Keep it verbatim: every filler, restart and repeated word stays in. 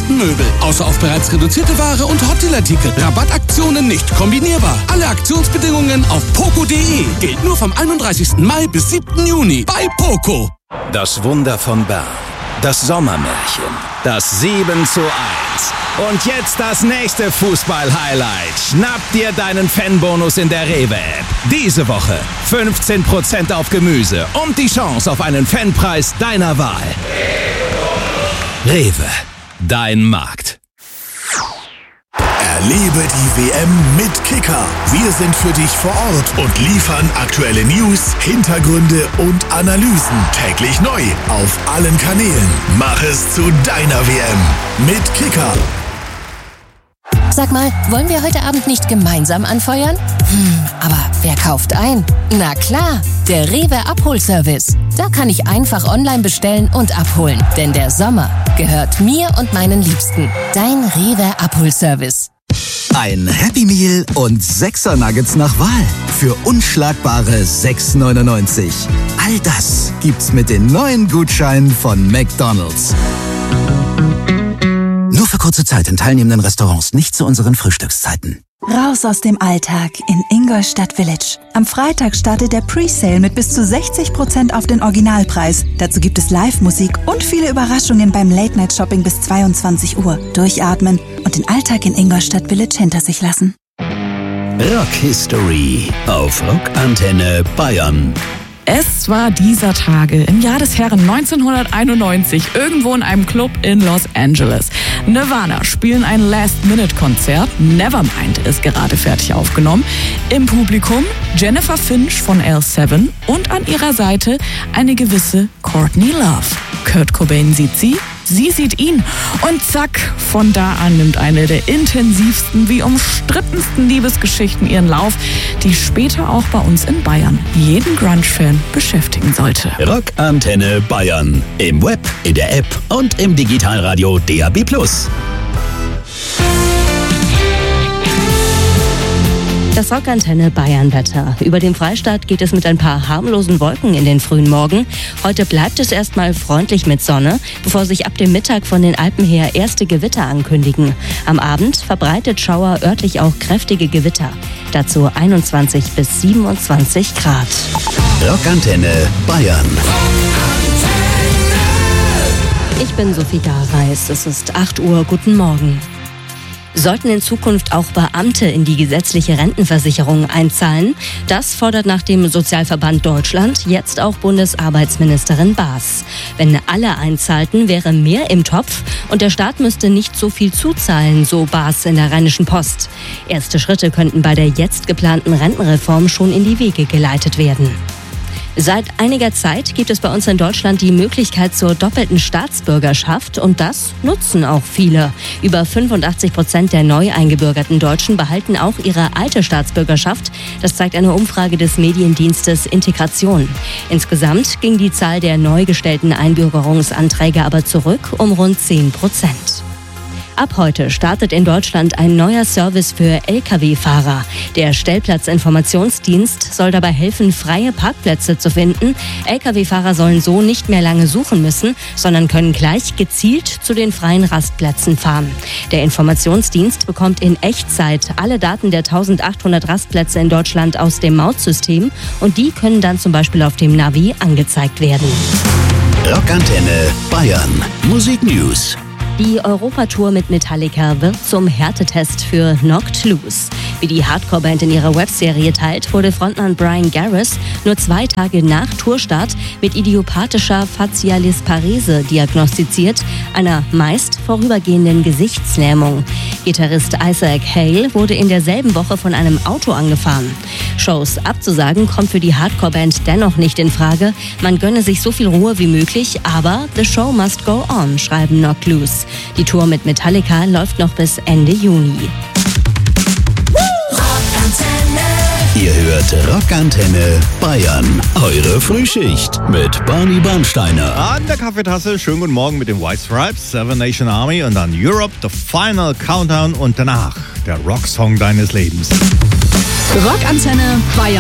besten Möbel. Außer auf bereits reduzierte Ware und Hot-Deal-Artikel. Rabattaktionen nicht kombinierbar. Alle Aktionsbedingungen auf poco punkt de. Gilt nur vom einunddreißigsten Mai bis siebten Juni bei Poco. Das Wunder von Bern. Das Sommermärchen. Das sieben zu eins. Und jetzt das nächste Fußball-Highlight. Schnapp dir deinen Fanbonus in der Rewe-App. Diese Woche fünfzehn Prozent auf Gemüse und die Chance auf einen Fanpreis deiner Wahl. Rewe, dein Markt. Erlebe die W M mit Kicker. Wir sind für dich vor Ort und liefern aktuelle News, Hintergründe und Analysen. Täglich neu auf allen Kanälen. Mach es zu deiner W M mit Kicker. Sag mal, wollen wir heute Abend nicht gemeinsam anfeuern? Hm, aber wer kauft ein? Na klar, der Rewe Abholservice. Da kann ich einfach online bestellen und abholen. Denn der Sommer gehört mir und meinen Liebsten. Dein Rewe Abholservice. Ein Happy Meal und Sechser Nuggets nach Wahl für unschlagbare sechs neunundneunzig. All das gibt's mit den neuen Gutscheinen von McDonald's. Nur für kurze Zeit in teilnehmenden Restaurants, nicht zu unseren Frühstückszeiten. Raus aus dem Alltag in Ingolstadt Village. Am Freitag startet der Presale mit bis zu sechzig Prozent auf den Originalpreis. Dazu gibt es Live-Musik und viele Überraschungen beim Late-Night-Shopping bis zweiundzwanzig Uhr. Durchatmen und den Alltag in Ingolstadt Village hinter sich lassen. Rock History auf Rockantenne Bayern. Es war dieser Tage im Jahr des Herren neunzehnhunderteinundneunzig irgendwo in einem Club in Los Angeles. Nirvana spielen ein Last-Minute-Konzert. Nevermind ist gerade fertig aufgenommen. Im Publikum Jennifer Finch von L sieben und an ihrer Seite eine gewisse Courtney Love. Kurt Cobain sieht sie, sie sieht ihn und zack, von da an nimmt eine der intensivsten wie umstrittensten Liebesgeschichten ihren Lauf, die später auch bei uns in Bayern jeden Grunge-Fan beschäftigen sollte. Rockantenne Bayern. Im Web, in der App und im Digitalradio D A B plus. Das Rockantenne Bayern-Wetter. Über dem Freistaat geht es mit ein paar harmlosen Wolken in den frühen Morgen. Heute bleibt es erstmal freundlich mit Sonne, bevor sich ab dem Mittag von den Alpen her erste Gewitter ankündigen. Am Abend verbreitet Schauer örtlich auch kräftige Gewitter. Dazu einundzwanzig bis siebenundzwanzig Grad. Rockantenne Bayern. Ich bin Sophie Gareis. Es ist acht Uhr. Guten Morgen. Sollten in Zukunft auch Beamte in die gesetzliche Rentenversicherung einzahlen? Das fordert nach dem Sozialverband Deutschland jetzt auch Bundesarbeitsministerin Baas. Wenn alle einzahlten, wäre mehr im Topf und der Staat müsste nicht so viel zuzahlen, so Baas in der Rheinischen Post. Erste Schritte könnten bei der jetzt geplanten Rentenreform schon in die Wege geleitet werden. Seit einiger Zeit gibt es bei uns in Deutschland die Möglichkeit zur doppelten Staatsbürgerschaft und das nutzen auch viele. Über fünfundachtzig Prozent der neu eingebürgerten Deutschen behalten auch ihre alte Staatsbürgerschaft. Das zeigt eine Umfrage des Mediendienstes Integration. Insgesamt ging die Zahl der neu gestellten Einbürgerungsanträge aber zurück um rund zehn Prozent. Ab heute startet in Deutschland ein neuer Service für L K W-Fahrer. Der Stellplatzinformationsdienst soll dabei helfen, freie Parkplätze zu finden. L K W-Fahrer sollen so nicht mehr lange suchen müssen, sondern können gleich gezielt zu den freien Rastplätzen fahren. Der Informationsdienst bekommt in Echtzeit alle Daten der eintausendachthundert Rastplätze in Deutschland aus dem Mautsystem und die können dann zum Beispiel auf dem Navi angezeigt werden. Rockantenne Bayern. Musik News. Die Europatour mit Metallica wird zum Härtetest für Knocked Loose. Wie die Hardcore-Band in ihrer Webserie teilt, wurde Frontmann Brian Garris nur zwei Tage nach Tourstart mit idiopathischer Facialisparese diagnostiziert, einer meist vorübergehenden Gesichtslähmung. Gitarrist Isaac Hale wurde in derselben Woche von einem Auto angefahren. Shows abzusagen kommt für die Hardcore-Band dennoch nicht in Frage. Man gönne sich so viel Ruhe wie möglich, aber the show must go on, schreiben Knocked Loose. Die Tour mit Metallica läuft noch bis Ende Juni. Ihr hört Rockantenne Bayern. Eure Frühschicht mit Barney Bernsteiner. An der Kaffeetasse, schönen guten Morgen mit den White Stripes, Seven Nation Army und dann Europe, The Final Countdown und danach der Rocksong deines Lebens. Rockantenne Bayern.